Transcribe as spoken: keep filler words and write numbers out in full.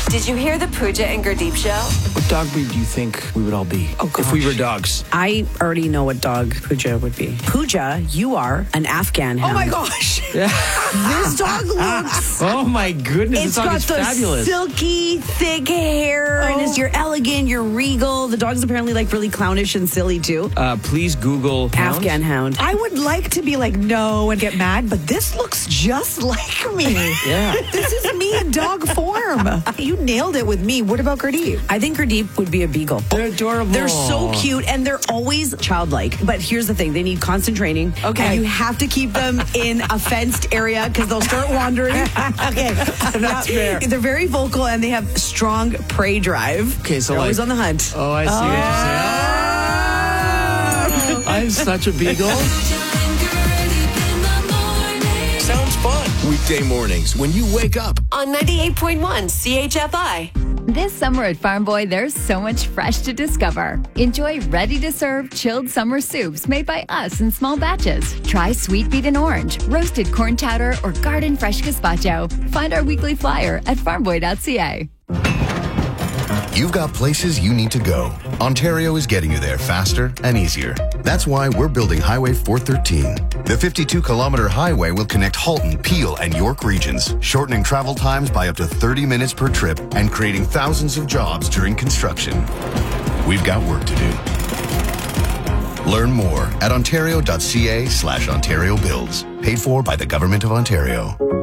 Did you hear the Pooja and Gurdeep show? What dog breed do you think we would all be Oh, if we gosh. were dogs? I already know what dog Pooja would be. Pooja, you are an Afghan hound. Oh my gosh. This dog looks... Oh my goodness, It's this dog got is the fabulous. silky, thick hair, and it's you're elegant, you're regal. The dog's apparently like really clownish and silly too. Uh, please Google hound. Afghan hound. I would like to be like, no, and get mad, but this looks just like me. Yeah. This is me in dog form. You nailed it with me. What about Gurdeep? I think Gurdeep would be a beagle. They're adorable. They're so cute and they're always childlike. But here's the thing, they need constant training. Okay. And you have to keep them in a fenced area because they'll start wandering. Okay. That's fair. They're very vocal and they have strong prey drive. Okay, so they're like, always on the hunt. Oh, I see what you're saying. I'm such a beagle. Sounds fun. Weekday mornings when you wake up. On ninety-eight point one C H F I. This summer at Farm Boy, there's so much fresh to discover. Enjoy ready-to-serve chilled summer soups made by us in small batches. Try sweet beet and orange, roasted corn chowder, or garden fresh gazpacho. Find our weekly flyer at farm boy dot c a. You've got places you need to go. Ontario is getting you there faster and easier. That's why we're building Highway four thirteen. The fifty-two kilometer highway will connect Halton, Peel, and York regions, shortening travel times by up to thirty minutes per trip and creating thousands of jobs during construction. We've got work to do. Learn more at ontario dot c a slash Ontario Builds. Paid for by the Government of Ontario.